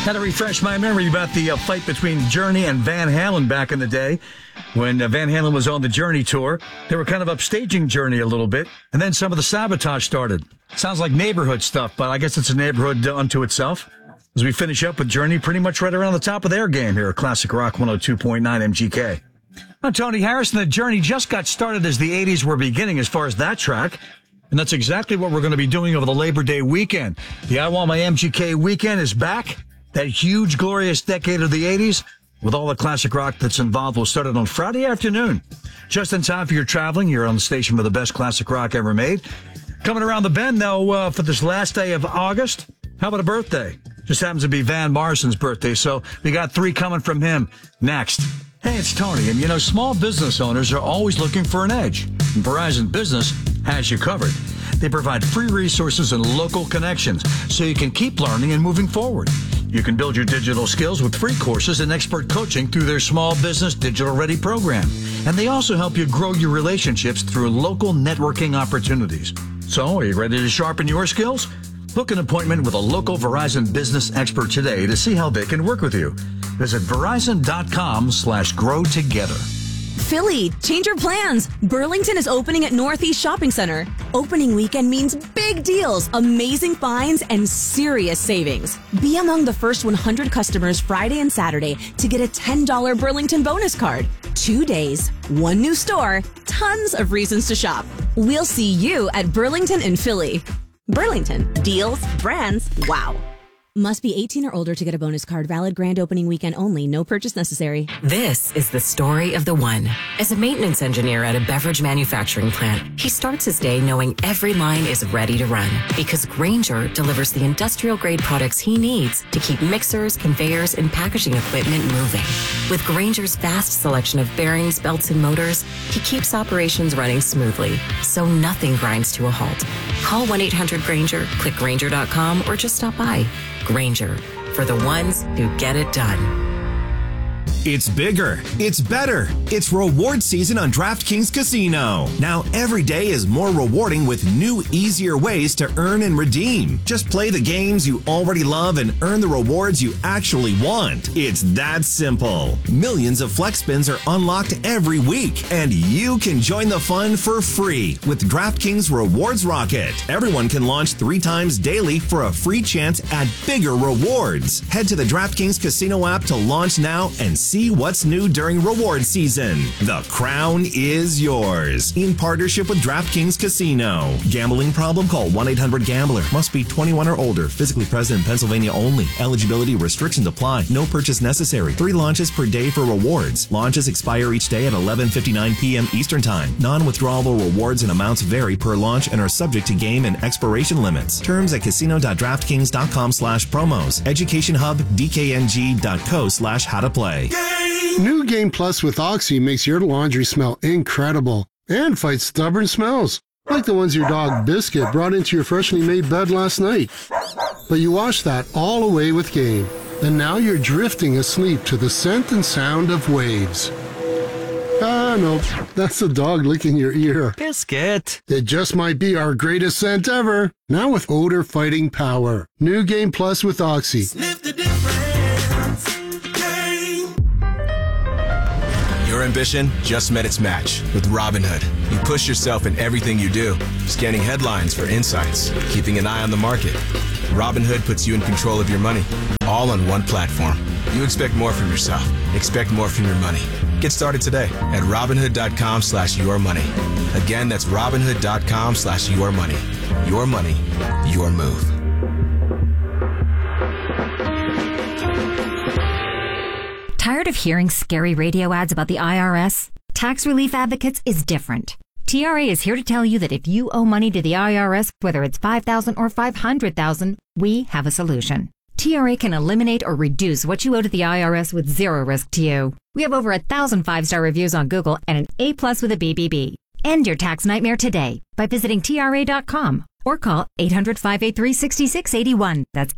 Had to refresh my memory about the fight between Journey and Van Halen back in the day when Van Halen was on the Journey tour. They were kind of upstaging Journey a little bit, and then some of the sabotage started. Sounds like neighborhood stuff, but I guess it's a neighborhood unto itself. As we finish up with Journey, pretty much right around the top of their game here at Classic Rock 102.9 MGK. Now, Tony Harrison, the Journey just got started as the 80s were beginning as far as that track. And that's exactly what we're going to be doing over the Labor Day weekend. The I Want My MGK weekend is back. That huge, glorious decade of the 80s with all the classic rock that's involved will start it on Friday afternoon. Just in time for your traveling. You're on the station with the best classic rock ever made. Coming around the bend, though, for this last day of August, how about a birthday? Just happens to be Van Morrison's birthday, so we got 3 coming from him next. Hey, it's Tony, and you know, small business owners are always looking for an edge. And Verizon Business has you covered. They provide free resources and local connections so you can keep learning and moving forward. You can build your digital skills with free courses and expert coaching through their Small Business Digital Ready program. And they also help you grow your relationships through local networking opportunities. So, are you ready to sharpen your skills? Book an appointment with a local Verizon business expert today to see how they can work with you. Visit Verizon.com/grow together. Philly, change your plans. Burlington is opening at Northeast Shopping Center. Opening weekend means big deals, amazing finds, and serious savings. Be among the first 100 customers Friday and Saturday to get a $10 Burlington bonus card. 2 days, 1 new store, tons of reasons to shop. We'll see you at Burlington and Philly. Burlington, deals, brands, wow. Must be 18 or older to get a bonus card. Valid grand opening weekend only. No purchase necessary. This is the story of the one. As a maintenance engineer at a beverage manufacturing plant, he starts his day knowing every line is ready to run because Grainger delivers the industrial-grade products he needs to keep mixers, conveyors, and packaging equipment moving. With Grainger's vast selection of bearings, belts, and motors, he keeps operations running smoothly, so nothing grinds to a halt. Call 1-800-GRAINGER, click Grainger.com, or just stop by. Grainger, for the ones who get it done. It's bigger. It's better. It's reward season on DraftKings Casino. Now every day is more rewarding with new, easier ways to earn and redeem. Just play the games you already love and earn the rewards you actually want. It's that simple. Millions of flex spins are unlocked every week, and you can join the fun for free with DraftKings Rewards Rocket. Everyone can launch 3 times daily for a free chance at bigger rewards. Head to the DraftKings Casino app to launch now and see what's new during reward season. The crown is yours. In partnership with DraftKings Casino. Gambling problem? Call 1-800-GAMBLER. Must be 21 or older. Physically present in Pennsylvania only. Eligibility restrictions apply. No purchase necessary. 3 launches per day for rewards. Launches expire each day at 11:59 p.m. Eastern Time. Non-withdrawable rewards and amounts vary per launch and are subject to game and expiration limits. Terms at casino.draftkings.com/promos. Education Hub, dkng.co/how-to-play. New Game Plus with Oxy makes your laundry smell incredible and fights stubborn smells, like the ones your dog Biscuit brought into your freshly made bed last night. But you wash that all away with Game, and now you're drifting asleep to the scent and sound of waves. Ah, no, that's the dog licking your ear. Biscuit. It just might be our greatest scent ever, now with odor-fighting power. New Game Plus with Oxy. Sniff the difference. Your ambition just met its match with Robinhood. You push yourself in everything you do, scanning headlines for insights, keeping an eye on the market. Robinhood puts you in control of your money, all on one platform. You expect more from yourself. Expect more from your money. Get started today at Robinhood.com/yourmoney. Again, that's Robinhood.com/yourmoney. Your money, your move. Tired of hearing scary radio ads about the IRS? Tax Relief Advocates is different. TRA is here to tell you that if you owe money to the IRS, whether it's $5,000 or $500,000, we have a solution. TRA can eliminate or reduce what you owe to the IRS with zero risk to you. We have over 1,000 5-star reviews on Google and an A+ with a BBB. End your tax nightmare today by visiting TRA.com or call 800-583-6681. That's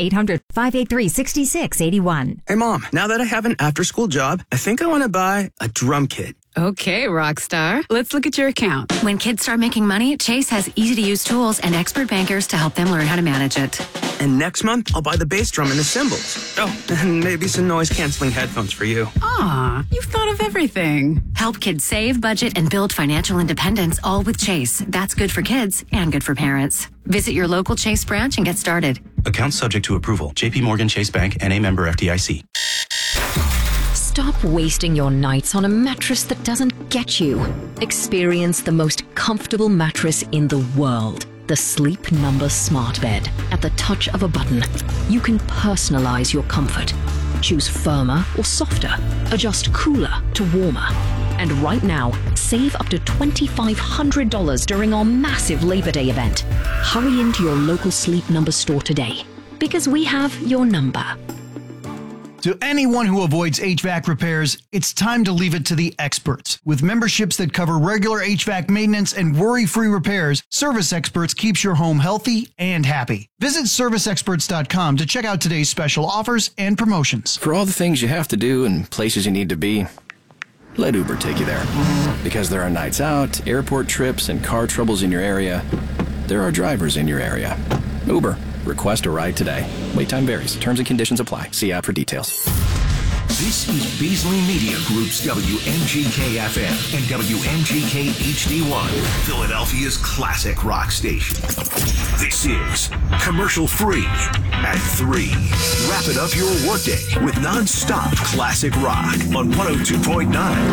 800-583-6681. Hey, Mom, now that I have an after-school job, I think I want to buy a drum kit. Okay, rock star. Let's look at your account. When kids start making money, Chase has easy-to-use tools and expert bankers to help them learn how to manage it. And next month, I'll buy the bass drum and the cymbals. Oh, and maybe some noise-canceling headphones for you. Aw, you've thought of everything. Help kids save, budget, and build financial independence, all with Chase. That's good for kids and good for parents. Visit your local Chase branch and get started. Account subject to approval. JP Morgan Chase Bank, N.A. member FDIC. Stop wasting your nights on a mattress that doesn't get you. Experience the most comfortable mattress in the world. The Sleep Number Smart Bed. At the touch of a button, you can personalize your comfort. Choose firmer or softer. Adjust cooler to warmer. And right now, save up to $2,500 during our massive Labor Day event. Hurry into your local Sleep Number store today, because we have your number. To anyone who avoids HVAC repairs, it's time to leave it to the experts. With memberships that cover regular HVAC maintenance and worry-free repairs, Service Experts keeps your home healthy and happy. Visit serviceexperts.com to check out today's special offers and promotions. For all the things you have to do and places you need to be, let Uber take you there. Because there are nights out, airport trips, and car troubles in your area, there are drivers in your area. Uber. Request a ride today. Wait time varies. Terms and conditions apply. See app for details. This is Beasley Media Group's WMGK FM and WMGK HD1, Philadelphia's classic rock station. This is Commercial Free at 3. Wrap it up your workday with non-stop classic rock on 102.9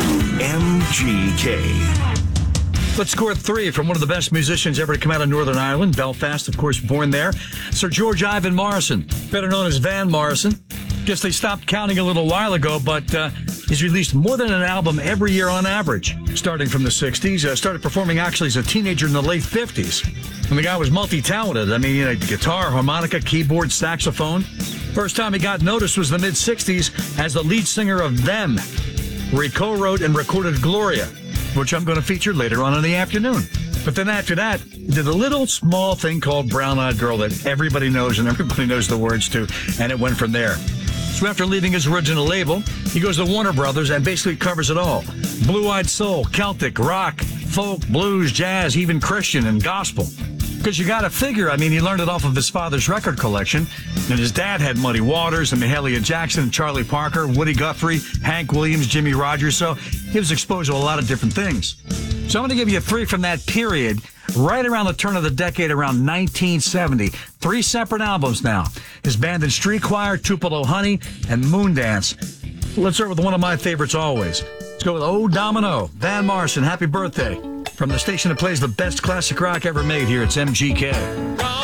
MGK. Let's score 3 from one of the best musicians ever to come out of Northern Ireland. Belfast, of course, born there. Sir George Ivan Morrison, better known as Van Morrison. Guess they stopped counting a little while ago, but he's released more than an album every year on average, starting from the 60s. Started performing actually as a teenager in the late 50s. And the guy was multi-talented. I mean, guitar, harmonica, keyboard, saxophone. First time he got noticed was the mid-60s as the lead singer of Them, where he co-wrote and recorded Gloria, which I'm going to feature later on in the afternoon. But then after that, he did a little small thing called Brown Eyed Girl that everybody knows and everybody knows the words to, and it went from there. So after leaving his original label, he goes to Warner Brothers and basically covers it all. Blue-eyed soul, Celtic, rock, folk, blues, jazz, even Christian and gospel. Because you got to figure, I mean, he learned it off of his father's record collection, and his dad had Muddy Waters and Mahalia Jackson, Charlie Parker, Woody Guthrie, Hank Williams, Jimmy Rogers, so he was exposed to a lot of different things. So I'm going to give you 3 from that period, right around the turn of the decade, around 1970. 3 separate albums now. His band and street choir, Tupelo Honey, and Moondance. Let's start with one of my favorites always. Let's go with Oh Domino, Van Morrison, happy birthday. From the station that plays the best classic rock ever made here, it's MGK.